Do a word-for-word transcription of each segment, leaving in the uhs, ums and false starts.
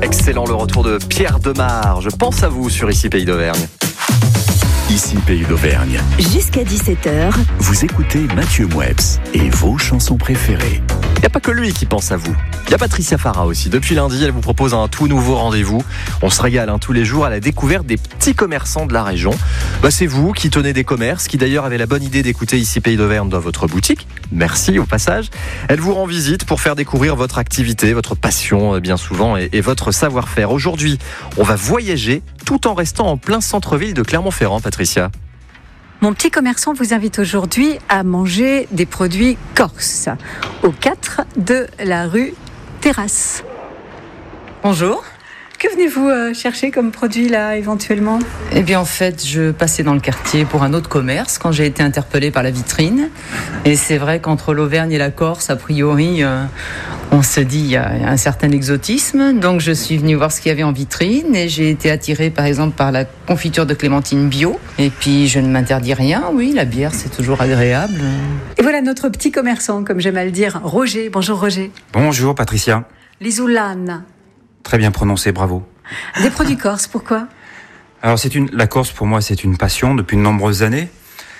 Excellent le retour de Pierre Demar. Je pense à vous sur Ici Pays d'Auvergne. Ici Pays d'Auvergne. Jusqu'à dix-sept heures. Vous écoutez Mathieu Mouebs et vos chansons préférées. Il n'y a pas que lui qui pense à vous. Il y a Patricia Farah aussi. Depuis lundi, elle vous propose un tout nouveau rendez-vous. On se régale hein, tous les jours à la découverte des petits commerçants de la région. Bah, c'est vous qui tenez des commerces, qui d'ailleurs avez la bonne idée d'écouter Ici Pays d'Auvergne dans votre boutique. Merci au passage. Elle vous rend visite pour faire découvrir votre activité, votre passion bien souvent et, et votre savoir-faire. Aujourd'hui, on va voyager tout en restant en plein centre-ville de Clermont-Ferrand, Patricia. Mon petit commerçant vous invite aujourd'hui à manger des produits corses au quatre de la rue Terrasse. Bonjour. Que venez-vous euh, chercher comme produit là éventuellement ? Eh bien en fait, je passais dans le quartier pour un autre commerce quand j'ai été interpellée par la vitrine. Et c'est vrai qu'entre l'Auvergne et la Corse, a priori, euh, on se dit il y a un certain exotisme. Donc je suis venue voir ce qu'il y avait en vitrine et j'ai été attirée par exemple par la confiture de clémentine bio. Et puis je ne m'interdis rien, oui, la bière c'est toujours agréable. Et voilà notre petit commerçant, comme j'aime à le dire, Roger. Bonjour Roger. Bonjour Patricia. L'isoulane. Très bien prononcé, bravo. Des produits corses, pourquoi ? Alors c'est une, la Corse pour moi c'est une passion depuis de nombreuses années.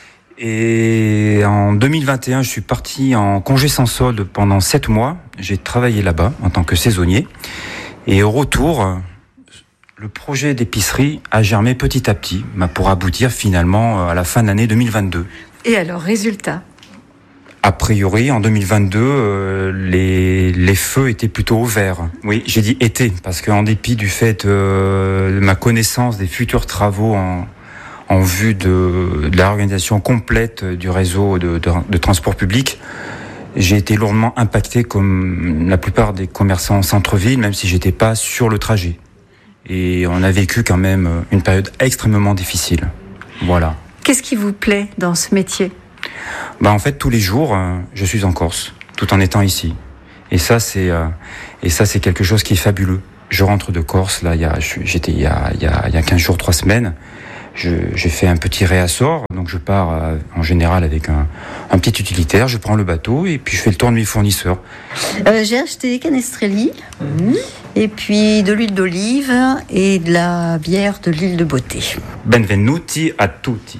Et en deux mille vingt et un, je suis parti en congé sans solde pendant sept mois. J'ai travaillé là-bas en tant que saisonnier. Et au retour, le projet d'épicerie a germé petit à petit pour aboutir finalement à la fin de l'année deux mille vingt-deux. Et alors, résultat ? A priori, en deux mille vingt-deux, euh, les, les feux étaient plutôt au vert. Oui, j'ai dit été, parce qu'en dépit du fait euh, de ma connaissance des futurs travaux en, en vue de, de la réorganisation complète du réseau de, de, de transport public, j'ai été lourdement impacté comme la plupart des commerçants en centre-ville, même si j'étais pas sur le trajet. Et on a vécu quand même une période extrêmement difficile. Voilà. Qu'est-ce qui vous plaît dans ce métier ? Bah en fait tous les jours euh, je suis en Corse tout en étant ici et ça c'est euh, et ça c'est quelque chose qui est fabuleux. Je rentre de Corse là il y a j'étais il y a il y a il y a quinze jours trois semaines. Je, j'ai fait un petit réassort, donc je pars euh, en général avec un, un petit utilitaire, je prends le bateau et puis je fais le tour de mes fournisseurs. Euh, j'ai acheté des canestrelli mmh. et puis de l'huile d'olive et de la bière de l'île de Beauté. Benvenuti a tutti.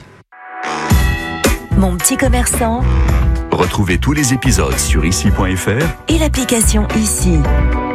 Mon petit commerçant. Retrouvez tous les épisodes sur ici point f r Et l'application Ici.